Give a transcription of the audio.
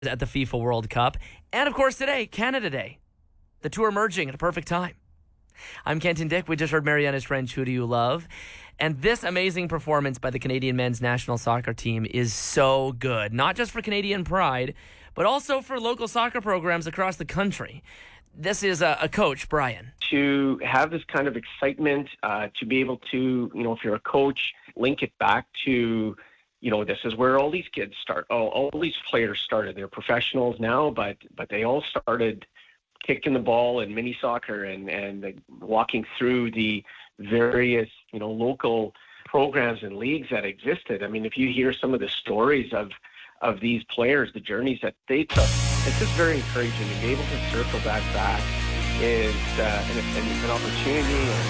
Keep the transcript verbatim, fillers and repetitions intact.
at the FIFA World Cup. And of course today, Canada Day. The two are merging at a perfect time. I'm Kenton Dick. We just heard Mariana's French, Who Do You Love? And this amazing performance by the Canadian men's national soccer team is so good. Not just for Canadian pride, but also for local soccer programs across the country. This is a, a coach, Brian. To have this kind of excitement, uh, to be able to, you know, if you're a coach, link it back to, you know, this is where all these kids start. Oh, all these players started. They're professionals now, but but they all started kicking the ball in mini soccer and, and walking through the various, you know, local programs and leagues that existed. I mean, if you hear some of the stories of of these players, the journeys that they took, it's just very encouraging to be able to circle that back is uh, an, an, an opportunity and